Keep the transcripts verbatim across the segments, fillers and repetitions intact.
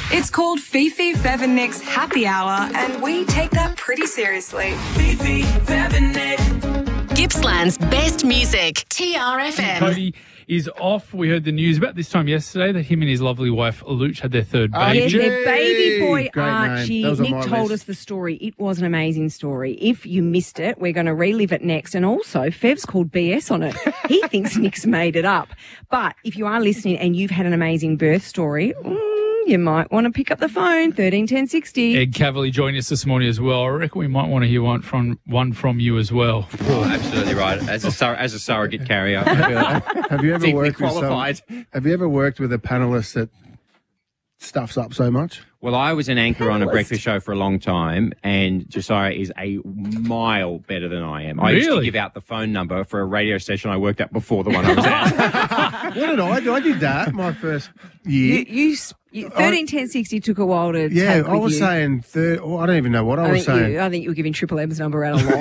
It's called Fifi, Fev and Nick's Happy Hour, and we take that pretty seriously. Fifi, Fev and Nick. Gippsland's best music, T R F M. Cody is off. We heard the news about this time yesterday that him and his lovely wife, Luch, had their third Oh, baby. yes, their baby boy, Great name. Archie. That was on Nick my told list. us the story. It was an amazing story. If you missed it, we're going to relive it next. And also, Fev's called B S on it. He thinks Nick's made it up. But if you are listening and you've had an amazing birth story, mm, you might want to pick up the phone, thirteen ten sixty. Ed Cavalier joined us this morning as well. I reckon we might want to hear one from one from you as well. Oh, absolutely right. As a sur- as a surrogate carrier, Have you ever deeply worked with qualified. some, Have you ever worked with a panelist that stuffs up so much? Well, I was an anchor on a breakfast show for a long time, and Josiah is a mile better than I am. I used to Really? give out the phone number for a radio station I worked at before the one I was at. What did I do? I did that my first year. You, you, s- you thirteen ten sixty took a while to yeah, take I with was you. saying third. Oh, I don't even know what I, I was think, saying. you, I think you were giving Triple M's number out a lot.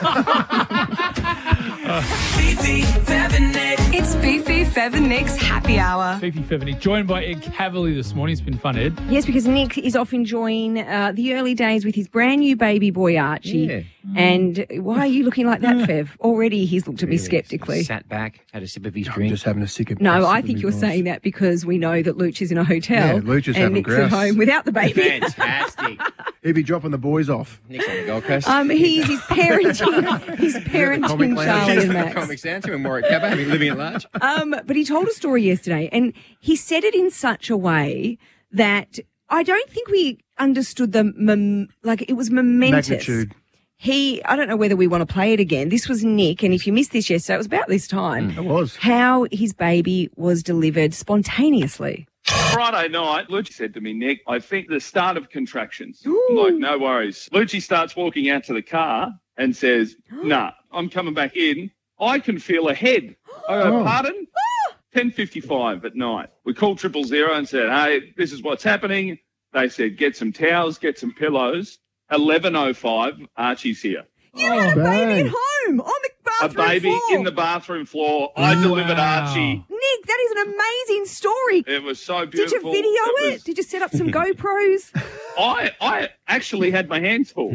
Fifi, Fev and Nick. It's Fifi, Fev and Nick's Happy Hour. Fifi Fevany, joined by Ed Cavalier this morning. It's been fun, Ed. Yes, because Nick is off enjoying uh, the early days with his brand new baby boy, Archie. Yeah. And why are you looking like that, Fev? Already he's looked at me sceptically. Sat back, had a sip of his I'm drink. just having a sick of No, a I sip think of you're advice. saying that because we know that Luch is in a hotel. Yeah, Luch is and having Nick's grouse. at home without the baby. Fantastic. He'd be dropping the boys off. Nick's on the Gold Coast. Um, he's he's parenting, he's parenting Lounge? Charlie He's and the Max. Comic Sans and Warwick Cabba, having living at large. Um, but he told a story yesterday, and he said it in such a way that I don't think we understood the mom- like it was momentous. Magnitude. He, I don't know whether we want to play it again. This was Nick, and if you missed this yesterday, it was about this time. It was. How his baby was delivered spontaneously. Friday night, Lucci said to me, Nick, I think the start of contractions. I'm like, no worries. Lucci starts walking out to the car and says, nah, I'm coming back in. I can feel a head. I go, Oh. pardon? ten fifty-five at night. We called triple zero and said, hey, this is what's happening. They said, get some towels, get some pillows. eleven oh five, Archie's here. You had a baby bang. at home on the A bathroom baby floor. in the bathroom floor. I delivered Wow. Archie. Nick, that is an amazing story. It was so Did you beautiful. video it? was- Did you set up some GoPros? I, I actually had my hands full.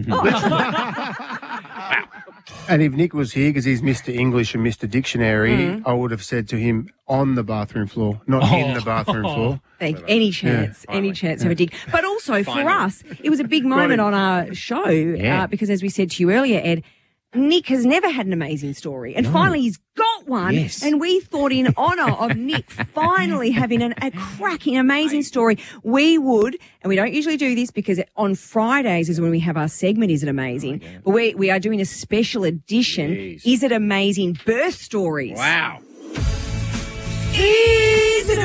And if Nick was here, because he's Mister English and Mister Dictionary, Mm-hmm. I would have said to him on the bathroom floor, not in the bathroom floor. Thank any chance, any chance of a dig. But also for Finally. us, it was a big moment on our show Yeah. uh, because, as we said to you earlier, Ed, Nick has never had an amazing story, and finally he's got one. Yes. And we thought, in honour of Nick finally having an, a cracking, amazing story, we would, and we don't usually do this because on Fridays is when we have our segment, Is It Amazing? But we we are doing a special edition, Jeez. Is It Amazing Birth Stories. Wow. Is it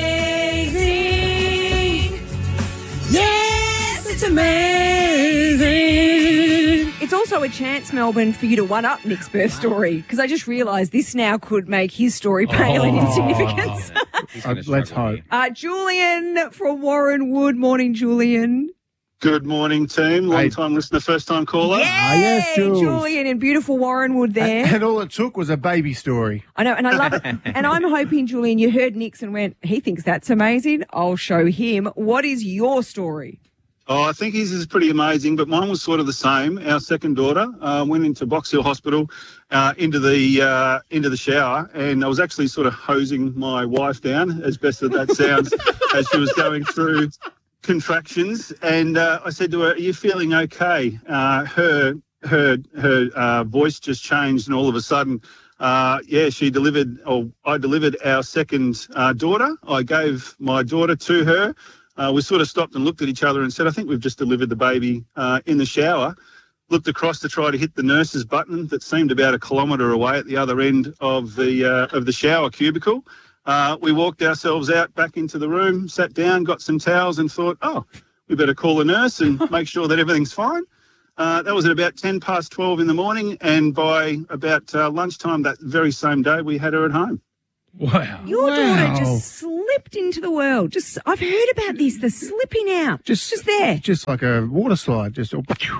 amazing? Yes, it's amazing. It's also a chance, Melbourne, for you to one-up Nick's birth story, because I just realised this now could make his story pale in insignificance. He's gonna Uh, let's struggle hope. here. uh, Julian from Warren Wood. Morning, Julian. Good morning, team. Long Hey. time listener, first time caller. Yay, yes, Jules. Julian in beautiful Warren Wood there. And all it took was a baby story. I know, and I love it. And I'm hoping, Julian, you heard Nick's and went, he thinks that's amazing. I'll show him. What is your story? Oh, I think his is pretty amazing, but mine was sort of the same. Our second daughter uh, went into Box Hill Hospital, uh, into the uh, into the shower, and I was actually sort of hosing my wife down, as best as that sounds, as she was going through contractions. And uh, I said to her, "Are you feeling okay?" Uh, her her her uh, voice just changed, and all of a sudden, uh, yeah, she delivered, or I delivered our second uh, daughter. I gave my daughter to her. Uh, we sort of stopped and looked at each other and said, I think we've just delivered the baby uh, in the shower. Looked across to try to hit the nurse's button that seemed about a kilometre away at the other end of the uh, of the shower cubicle. Uh, we walked ourselves out back into the room, sat down, got some towels and thought, oh, we better call the nurse and make sure that everything's fine. Uh, that was at about ten past twelve in the morning, and by about uh, lunchtime that very same day, we had her at home. Wow. Your Wow. daughter just slipped into the world. Just I've heard about this, the slipping out. Just, just there. Just like a water slide. Just all,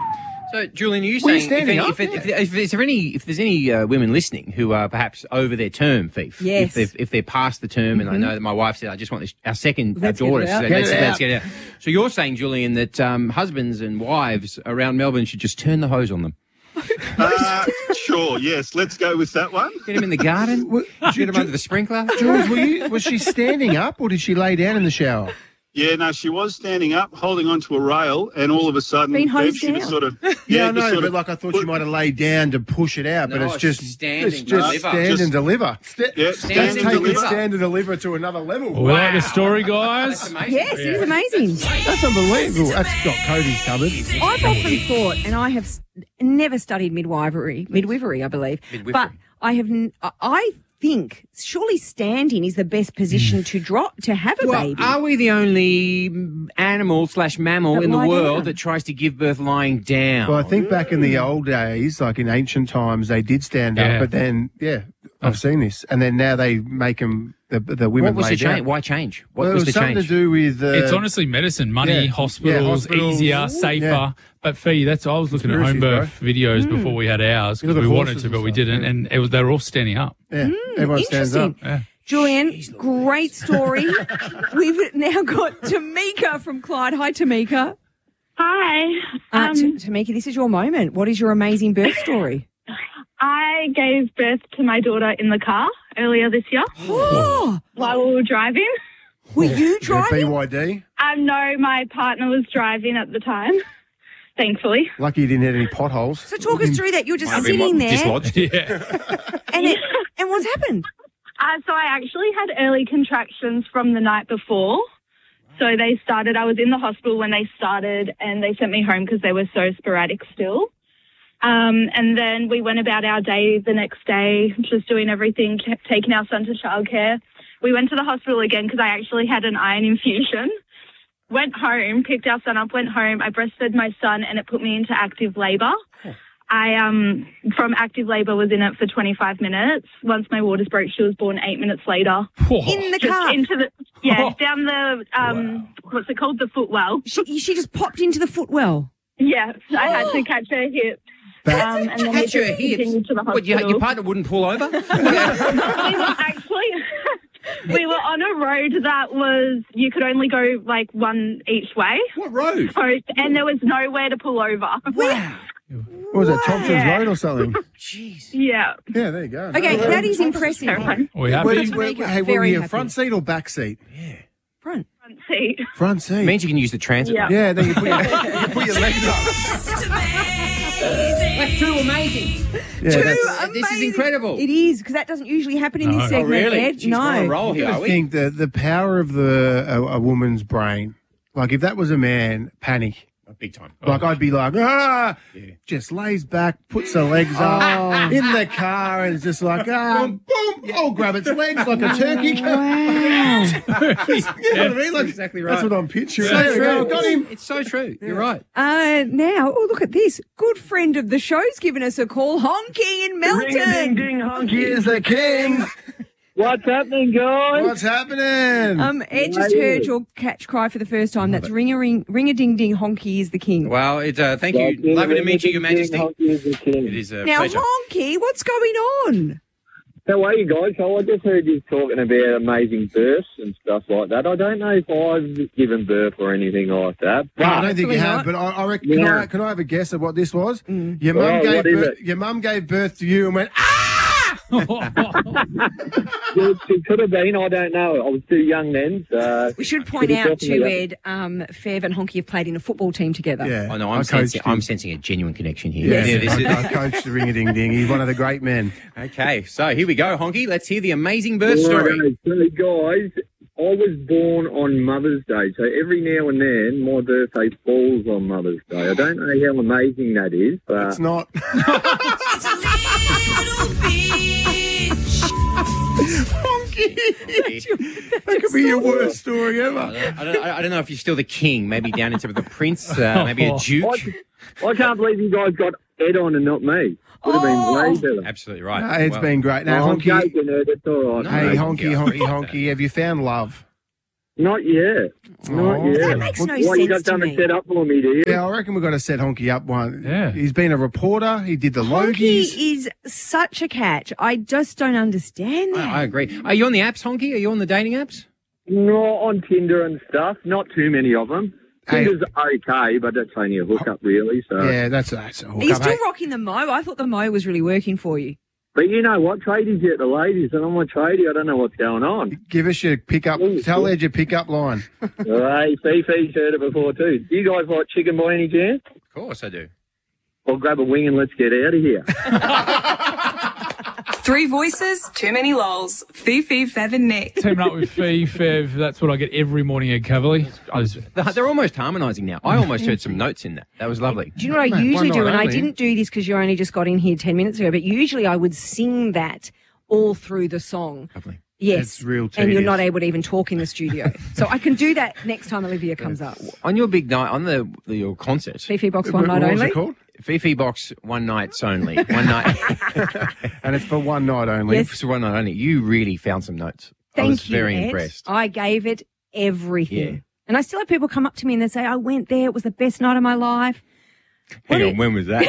So, Julian, are you Were you saying if, standing any, up? if, it, if, if there's any if there's any uh, women listening who are perhaps over their term, Fief, Yes. if they've, if they're past the term, and I know that my wife said, I just want this, our second, Let's our get daughter, it out. so Get let's, it let's out. get it out. So you're saying, Julian, that um, husbands and wives around Melbourne should just turn the hose on them, Uh, sure, yes. Let's go with that one. get them in the garden, get them under the sprinkler. Jules, were you, was she standing up or did she lay down in the shower? Yeah, no, she was standing up, holding onto a rail, and all of a sudden, Been Bev, hosed she just down. sort of Yeah, I just know, sort but of like I thought put- she might have laid down to push it out, but No, it's it's just stand it's and just deliver. stand Just- and deliver. Sta- Yeah, Let's stand and take the deliver. stand and deliver to another level. We like the story, That's guys. amazing. Yes, it is amazing. That's unbelievable. That's got Cody's covered. I've often thought, and I have s- never studied midwifery, midwifery, I believe, Midwifery. but I have. n- I think surely standing is the best position to drop to have a Well, baby. are we the only animal slash mammal That in the lie world down. that tries to give birth lying down? Well, I think back in the old days, like in ancient times, they did stand Yeah. up, but then, yeah, I've seen this. And then now they make them, the, the women what was lay the change? down. Why change? What Well, it was was the something change? to do with... Uh, It's honestly medicine, money, yeah. hospitals, Yeah, hospitals. easier, safer. Yeah. But Fee, that's I was looking at home Conspiracies, birth videos before we had ours You because look we at wanted horses to, but and we stuff, didn't, yeah. and it was, they were all standing up. Yeah, everyone stands up. Interesting. Yeah. Julian, great story. We've now got Tamika from Clyde. Hi, Tamika. Hi. Uh, Um, T- Tamika, this is your moment. What is your amazing birth story? I gave birth to my daughter in the car earlier this year Oh, while we were driving. were you Yeah, driving? B Y D. Um, no, my partner was driving at the time, thankfully. Lucky you didn't hit any potholes. So talk us through that. You're just Might have been sitting there, dislodged. Yeah. and it, and what's happened? Uh, so I actually had early contractions from the night before. So they started, I was in the hospital when they started, and they sent me home because they were so sporadic still. Um, and then we went about our day the next day, just doing everything, t- taking our son to childcare. We went to the hospital again because I actually had an iron infusion. Went home, picked our son up, went home. I breastfed my son, and it put me into active labour. I, um, from active labour, was in it for twenty-five minutes. Once my waters broke, she was born eight minutes later. In the Just car. into the, yeah, down the, um, what's it called? The footwell. She, she just popped into the footwell. Yeah, I had to catch her hip. Um, and then we Catch your just hips. continued to the What, your, hospital. your partner wouldn't pull over? We were actually, we were on a road that was, you could only go like one each way. What road? So, and there was nowhere to pull over. Wow. What was that, Thompson's Yeah. Road or something? Jeez. Yeah. Yeah, there you go. Okay, that is impressive. Terrifying. Are we happy? Where, Tamika, where, hey, were very you happy. front seat or back seat? Front. Front seat. Front seat. Means you can use the transit. Yeah. Yeah, then you put your, you put your legs up. That's too amazing. Yeah, Too that's, This is amazing. incredible. It is, because that doesn't usually happen in No. this Oh, segment, really? Ed. Jeez, we're on a no. roll here, I are we? think the, the power of the a, a woman's brain, like if that was a man, panic. Big time. Like I'd be like, ah, just lays back, puts her legs up in the car, and it's just like, ah, boom, I'll grab its legs like a turkey. Wow. You know what I mean? Like, exactly That's right. what I'm picturing. So There we go, true. got him. It's so true. You're right. Uh, now, oh, look at this. Good friend of the show's given us a call. Honky in Melton. ding, honky is the king. What's happening, guys? What's happening? Um, Ed just heard your catch cry for the first time. That's ring a ring, ring a ding ding. Honky is the king. Well, it, uh, thank you. Lovely to meet you, Your Majesty. It It is a Now, pleasure. Honky, what's going on? How are you guys? So I just heard you talking about amazing births and stuff like that. I don't know if I've given birth or anything like that. No, I don't think you Hopefully have, not. but I, I reckon, can, Yeah. I, can I have a guess at what this was? Mm. Your mum Oh, gave what is birth, it? your mum gave birth to you and went, ah! It, it could have been. I don't know. I was too young then. So We should point Could have out to definitely Ed, um, Fev and Honky have played in a football team together. Yeah. Oh, no, I I'm, coached sensing, him. I'm sensing a genuine connection here. Yes. Yeah, this is- I, I coached the Ring a Ding Ding. He's one of the great men. okay, so here we go, Honky. Let's hear the amazing birth story. Right, so guys, I was born on Mother's Day, so every now and then my birthday falls on Mother's Day. I don't know how amazing that is, but It's not. That could be your worst story ever. I don't, I don't know if you're still the king, maybe down into the prince, uh, maybe a duke. I, I can't believe you guys got Ed on and not me. Would have been way better. Absolutely right. No, it's Well, been great. Now, No, I'm Honky, joking, Ed. It's all right. No, hey, no, Honky, yeah. Honky, Honky, have you found love? Not yet. Not Oh. yet. That makes no What, you sense got to something me. set up for me, do you? Yeah, I reckon we've got to set Honky up one. Yeah. He's been a reporter. He did the Honky Logies. is such a catch. I just don't understand that. I, I agree. Are you on the apps, Honky? Are you on the dating apps? No, on Tinder and stuff. Not too many of them. Hey. Tinder's okay, but that's only a hookup, really. So, Yeah, that's, that's a Are you hookup. still Hey, rocking the Mo? I thought the Mo was really working for you. but you know what? Tradies get the ladies, and I'm a tradie. I don't know what's going on. Give us your pickup. Ooh, Tell yeah. Ed your pickup line. Hey, Fifi's heard it before too. Do you guys like chicken by any chance? Of course I do. Well, grab a wing and let's get out of here. Three voices, too many lols. Fifi, Fev and Nick. Teaming up with Fee, Fev. That's what I get every morning at Cavally. I was- They're they're almost harmonising now. I almost heard some notes in that. That was lovely. Do you know what I Mate, usually why do? not And I only? didn't do this because you only just got in here ten minutes ago, but usually I would sing that all through the song. Lovely. Yes. It's real And you're tedious. not able to even talk in the studio. So I can do that next time Olivia comes up. On your big night, on the, the your concert, Fifi Box One What Night was Only. it called? Fifi Box One Nights Only. One night. And it's for one night only. Yes. It's one night only. You really found some notes. Thank I was you, very Ed. impressed. I gave it everything. Yeah. And I still have people come up to me and they say, I went there, it was the best night of my life. Hang on, when was that?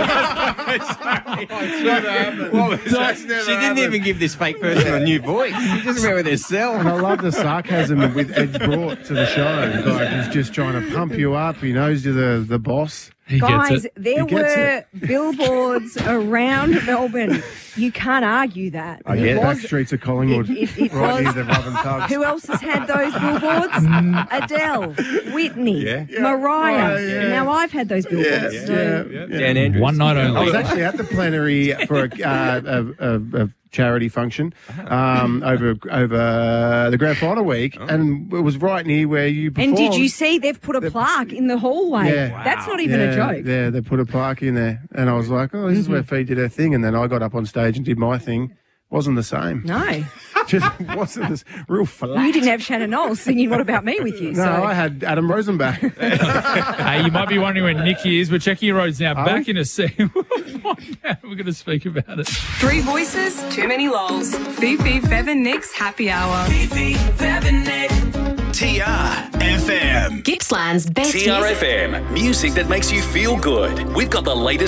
What was that? She didn't even give this fake person a new voice. She just went with And herself. I love the sarcasm with Ed brought to the show. Like he's just trying to pump you up. He knows you're the, the boss. he Guys, gets it. there He gets were billboards around Melbourne. You can't argue that. I It get it. was- Back streets of Collingwood. It- it- it right near was- the Rub and Tugs. Who else has had those billboards? Adele, Whitney, Yeah. Mariah. Oh, yeah. Now I've had those billboards. Yeah, So- yeah. Dan Andrews. One night I was only. actually at the plenary for a, uh, a, a, a charity function um, over over the grand final week, and it was right near where you And performed. did you see they've put a plaque in the hallway? Yeah. That's not even yeah, a joke. Yeah, they put a plaque in there, and I was like, "Oh, this is where Fee did her thing." And then I got up on stage and did my thing. Wasn't the same. No. Just wasn't this real flat. You didn't have Shannon Knowles singing What About Me with you. No, so. I had Adam Rosenbach. Hey, you might be wondering where Nicky is. We're checking your roads now. Oh. Back in a second. We're going to speak about it. Three voices, too many lols. Fifi, Fev and Nick's happy hour. Fifi, Fev and Nick. T R F M. Gippsland's best T R music. F M. Music that makes you feel good. We've got the latest